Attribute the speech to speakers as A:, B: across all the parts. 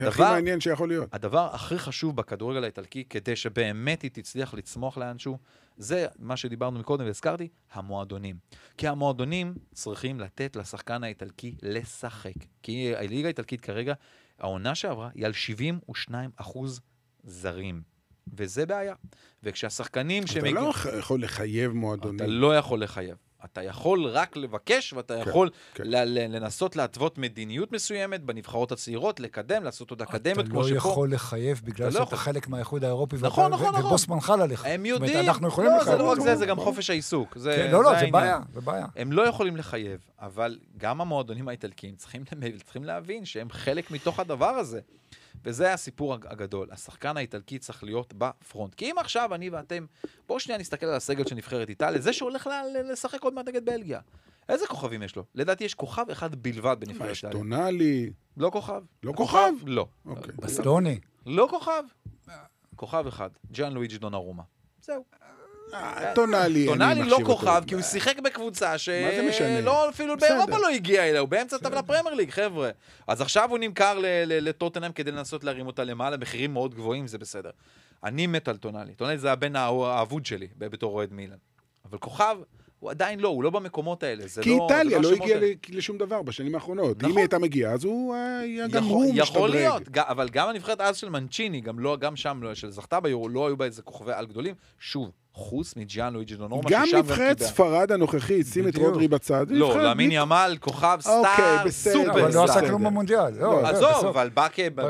A: הכי מעניין שיכול להיות.
B: הדבר הכי חשוב בכדורגל האיטלקי, כדי שבאמת היא תצליח לצמוח לאנשהו, זה מה שדיברנו מקודם והזכרתי, המועדונים. כי המועדונים צריכים לתת לשחקן האיטלקי לשחק. כי הליגה האיטלקית כרגע, העונה שעברה היא על 72% זרים. וזה בעיה. וכשהשחקנים
A: אתה לא יכול לחייב מועדונים.
B: אתה לא יכול לחייב. אתה יכול רק לבקש, ואתה יכול לנסות להתוות מדיניות מסוימת בנבחרות הצעירות, לקדם, לעשות עוד אקדמיות כמו
C: שפה. אתה לא יכול לחייב בגלל שאתה חלק מהאיחוד האירופי, ובוס מנחל עליך.
B: הם יודעים.
C: לא,
B: זה לא רק זה, זה גם חופש העיסוק.
C: לא, זה בעיה.
B: הם לא יכולים לחייב, אבל גם המועדונים האיטלקיים צריכים להבין שהם חלק מתוך הדבר הזה. וזה הסיפור הגדול. השחקן האיטלקי צריך להיות בפרונט. כי אם עכשיו אני ואתם, בואו שנייה נסתכל על הסגל של נבחרת איטליה, זה שהולך לשחק עוד מעט נגד בלגיה. איזה כוכבים יש לו? לדעתי יש כוכב אחד בלבד בנבחרת איטליה.
A: יש טונאלי.
B: לא כוכב.
A: לא כוכב?
B: לא.
C: בסטוני.
B: לא כוכב. כוכב אחד. ג'אן לואיג'י דונרומה. זהו.
A: טונאלי
B: לא כוכב, כי הוא שיחק בקבוצה שלא, אפילו באירופה לא הגיע אליה, הוא באמצע טבלה פרמייר ליג, חבר'ה. אז עכשיו הוא נמכר לטוטנהאם כדי לנסות להרים אותה למעלה, מחירים מאוד גבוהים, זה בסדר. אני מת על טונאלי. טונאלי זה הבן האבוד שלי, בתור אוהד מילאן. אבל כוכב, הוא עדיין לא, הוא לא במקומות האלה.
A: כי איטליה לא הגיע לשום דבר בשנים האחרונות. אם היא הייתה מגיעה, אז הוא היה גם הוא משתדרג.
B: יכול להיות, אבל גם הנבחרת אז של מנצ'יני, גם שם, של זכתה ביורו, לא היו בה איזה כוכבי על גדולים. שוב, חוץ מג'אן לואיג'י דונרומה,
A: גם נבחרת ספרד הנוכחית, שים את רודרי בצד.
B: לא, למין ימל, כוכב, סטאר, סופר.
C: אבל לא עשה כלום במונדיאל.
B: עזוב, אבל בא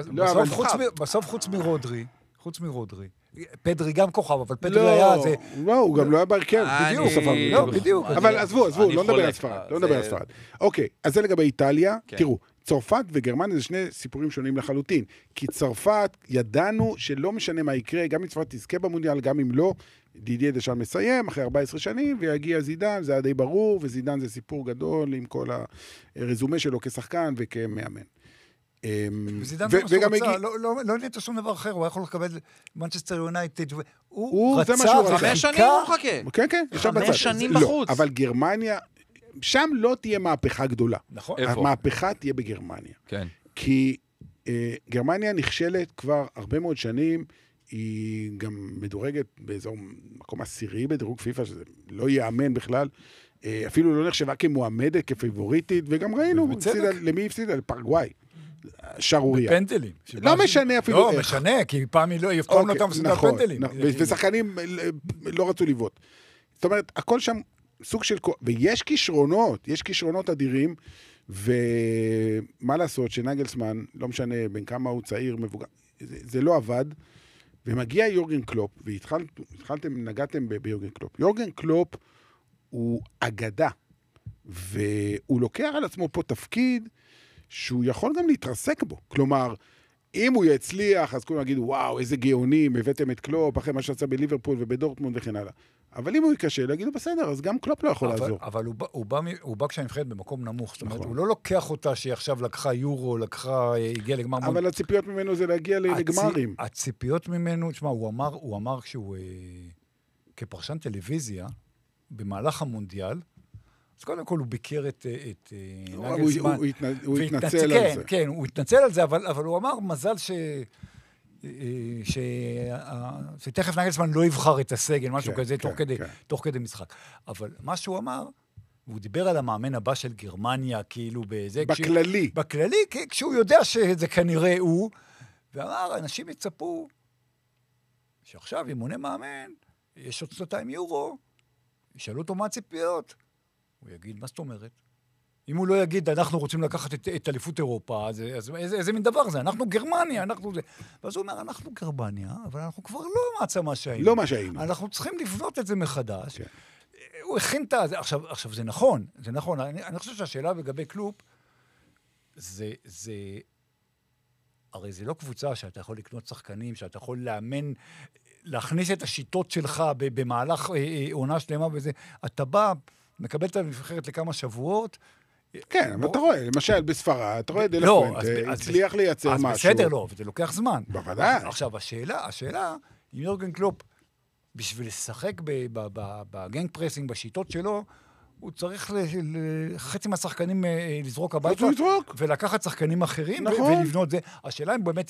C: בסוף חוץ מרודרי. פדרי גם כוכב, אבל פדרי היה זה...
A: לא, הוא גם לא היה בהרכב.
C: בדיוק.
A: אבל עזבו, לא נדבר על ספרד. אוקיי, אז זה לגבי איטליה. תראו, צרפת וגרמניה זה שני סיפורים שונים לחלוטין. כי צרפת, ידענו שלא משנה מה יקרה, גם אם צרפת תזכה במונדיאל, גם אם לא, דידיה דשאן מסיים אחרי 14 שנים, ויגיע זידן, זה היה די ברור, וזידן זה סיפור גדול עם כל הרזומה שלו כשחקן וכמאמן.
C: וזידן זה מה שהוא רצה, לא נהייתה שום דבר אחר, הוא היה יכול לקבל מנצ'סטר יונייטד, הוא רצה
B: 5 שנים הוא מחכה.
A: כן, כן,
B: 5 שנים בחוץ.
A: אבל גרמניה, שם לא תהיה מהפכה גדולה.
C: נכון.
A: המהפכה תהיה בגרמניה.
B: כן.
A: כי גרמניה נכשלת כבר הרבה מאוד שנים, היא גם מדורגת באזור מקום 10 בדירוג פיפה, שזה לא יאמן בכלל, אפילו לא נחשבה כמועמדת, כפייבוריטית, וגם ראינו, למי הפסידה? לפרגוואי. שרוריה.
C: בפנדלים.
A: לא משנה אפילו
C: לא, משנה, כי פעם לא יפתום אותם בסדר פנדלים.
A: ושחקנים לא רצו לבעוט. זאת אומרת, הכל שם סוג של... ויש כישרונות אדירים, ומה לעשות שנגלסמן, לא משנה בין כמה הוא צעיר, מבוגר, זה לא עבד, ומגיע יורגן קלופ, נגעתם ביורגן קלופ. יורגן קלופ הוא אגדה, והוא לוקח על עצמו פה תפקיד שהוא יכול גם להתרסק בו. כלומר, אם הוא יצליח, אז כולם יגידו, וואו, איזה גאונים, הבאתם את קלופ, אחרי מה שעשה בליברפול ובדורטמונד וכן הלאה. אבל אם הוא יקשה, יגידו, בסדר, אז גם קלופ לא יכול לעזור.
C: אבל הוא בא כשהנבחרת במקום נמוך, זאת אומרת, הוא לא לוקח אותה שהיא עכשיו לקחה יורו, הגיעה לגמר...
A: אבל הציפיות ממנו זה להגיע לגמרים.
C: הציפיות ממנו, תשמע, הוא אמר כשהוא כפרשן טלוויזיה, במהלך המונדיאל, אז קודם כל הוא ביקר את נגלסמן.
A: הוא התנצל על זה.
C: כן, הוא התנצל על זה, אבל הוא אמר, מזל שתכף נגלסמן לא יבחר את הסגל, משהו כזה, תוך כדי משחק. אבל מה שהוא אמר, והוא דיבר על המאמן הבא של גרמניה, כאילו בזה... בכללי, כשהוא יודע שזה כנראה הוא, ואמר, אנשים יצפו שעכשיו ימונה מאמן, יש עוד 2 יורו, ישאלו אותו מה הציפיות, הוא יגיד, מה זאת אומרת? אם הוא לא יגיד, אנחנו רוצים לקחת את אליפות אירופה, אז איזה מין דבר זה? אנחנו גרמניה, אנחנו זה. ואז הוא אומר, אנחנו גרמניה, אבל אנחנו כבר לא מעצמה שהיינו.
A: לא מה שהיינו.
C: אנחנו צריכים לבנות את זה מחדש. כן. הוא הכין את זה. עכשיו, זה נכון. אני חושב שהשאלה לגבי קלופ, הרי זה לא קבוצה שאתה יכול לקנות שחקנים, שאתה יכול לאמן, להכניס את השיטות שלך במהלך עונה שלמה וזה. אתה בא, מקבל את הנבחרת לכמה שבועות,
A: כן, אבל אתה רואה, למשל בספרד, אתה רואה דלפוינט, הצליח לייצר משהו.
C: אז בסדר, לא, וזה לוקח זמן.
A: בוודאי.
C: עכשיו, השאלה, אם יורגן קלופ, בשביל לשחק בגנג פרסינג, בשיטות שלו, הוא צריך חצי מהשחקנים לזרוק הביתה, ולקחת שחקנים אחרים, ולבנות זה. השאלה אם באמת